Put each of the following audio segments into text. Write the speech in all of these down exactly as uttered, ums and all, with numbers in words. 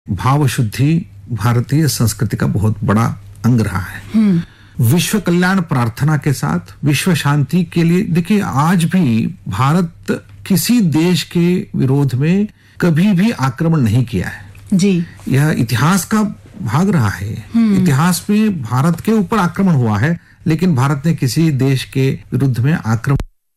भाव शुद्धि भारतीय संस्कृति का बहुत बड़ा अंग रहा है। विश्व कल्याण प्रार्थना के साथ विश्व शांति के लिए, देखिए आज भी भारत किसी देश के विरोध में कभी भी आक्रमण नहीं किया है जी। यह इतिहास का भाग रहा है। इतिहास में भारत के ऊपर आक्रमण हुआ है, लेकिन भारत ने किसी देश के विरुद्ध में आक्रमण,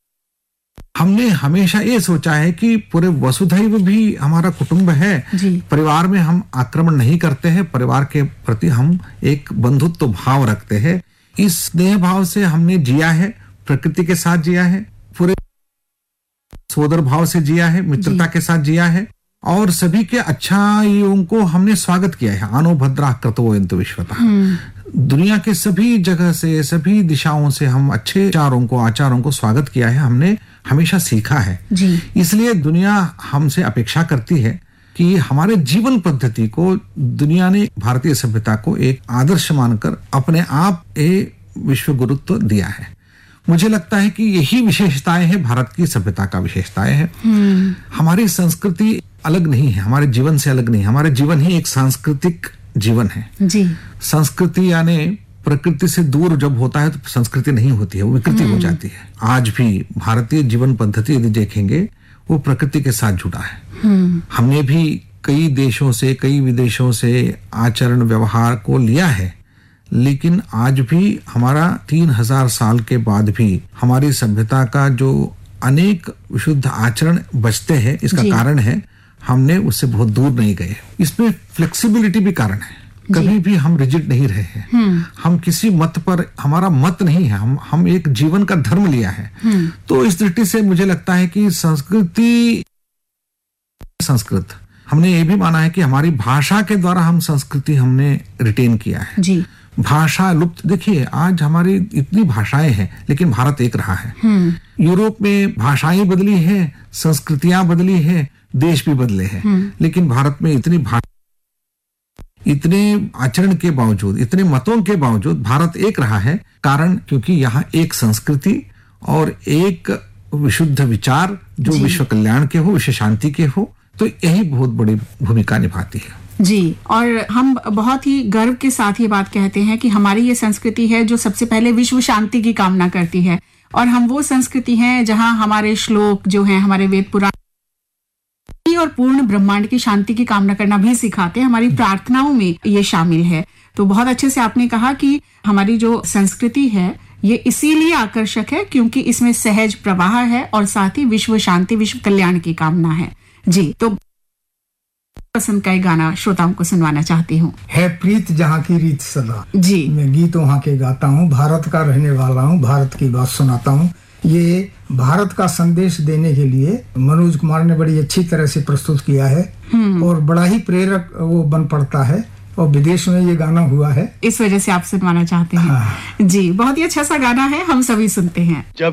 हमने हमेशा ये सोचा है कि पूरे वसुधैव भी हमारा कुटुंब है जी। परिवार में हम आक्रमण नहीं करते हैं, परिवार के प्रति हम एक बंधुत्व भाव रखते हैं। इस स्नेह भाव से हमने जिया है, प्रकृति के साथ जिया है, पूरे सोदर भाव से जिया है, मित्रता के साथ जिया है, और सभी के अच्छाइयों को हमने स्वागत किया है। आनो भद्रा क्रतवोयन्तु विश्वतः। दुनिया के सभी जगह से, सभी दिशाओं से हम अच्छे विचारों को, आचारों को स्वागत किया है, हमने हमेशा सीखा है जी। इसलिए दुनिया हमसे अपेक्षा करती है कि हमारे जीवन पद्धति को दुनिया ने भारतीय सभ्यता को एक आदर्श मानकर अपने आप ए विश्व गुरुत्व दिया है। मुझे लगता है कि यही विशेषताएं हैं भारत की सभ्यता का विशेषताएं हैं। हमारी संस्कृति अलग नहीं है, हमारे जीवन से अलग नहीं है। हमारे जीवन ही एक सांस्कृतिक जीवन है जी। संस्कृति यानी प्रकृति से दूर जब होता है तो संस्कृति नहीं होती है, वो विकृति हो जाती है। आज भी भारतीय जीवन पद्धति यदि देखेंगे वो प्रकृति के साथ जुड़ा है। हमने भी कई देशों से, कई विदेशों से आचरण व्यवहार को लिया है, लेकिन आज भी हमारा तीन हजार साल के बाद भी हमारी सभ्यता का जो अनेक विशुद्ध आचरण बचते हैं। इसका कारण है हमने उससे बहुत दूर नहीं गए। इसमें फ्लेक्सिबिलिटी भी कारण है, कभी भी हम रिजिड नहीं रहे हैं। हम किसी मत पर, हमारा मत नहीं है, हम हम एक जीवन का धर्म लिया है। तो इस दृष्टि से मुझे लगता है कि संस्कृति संस्कृत हमने ये भी माना है कि हमारी भाषा के द्वारा हम संस्कृति हमने रिटेन किया है जी। भाषा लुप्त, देखिए आज हमारी इतनी भाषाएं हैं लेकिन भारत एक रहा है। यूरोप में भाषाएं बदली है, संस्कृतियां बदली है, देश भी बदले हैं, लेकिन भारत में इतनी भाषा, इतने आचरण के बावजूद, इतने मतों के बावजूद भारत एक रहा है। कारण क्योंकि यहाँ एक संस्कृति और एक विशुद्ध विचार जो विश्व कल्याण के हो, विश्व शांति के हो, तो यही बहुत बड़ी भूमिका निभाती है जी। और हम बहुत ही गर्व के साथ ये बात कहते हैं कि हमारी ये संस्कृति है जो सबसे पहले विश्व शांति की कामना करती है, और हम वो संस्कृति हैं जहां हमारे श्लोक जो हैं, हमारे वेद पुराण और पूर्ण ब्रह्मांड की शांति की कामना करना भी सिखाते हैं। हमारी प्रार्थनाओं में ये शामिल है। तो बहुत अच्छे से आपने कहा कि हमारी जो संस्कृति है ये इसीलिए आकर्षक है क्योंकि इसमें सहज प्रवाह है और साथ ही विश्व शांति, विश्व कल्याण की कामना है जी। तो पसंद का एक गाना श्रोताओं को सुनवाना चाहती हूँ। है प्रीत जहाँ की रीत सदा जी। मैं गीत वहाँ के गाता हूँ, भारत का रहने वाला हूँ, भारत की बात सुनाता हूँ। ये भारत का संदेश देने के लिए मनोज कुमार ने बड़ी अच्छी तरह से प्रस्तुत किया है और बड़ा ही प्रेरक वो बन पड़ता है, और विदेश में ये गाना हुआ है, इस वजह से आप सुनवाना चाहते हैं। हाँ। जी, बहुत ही अच्छा सा गाना है, हम सभी सुनते हैं। जब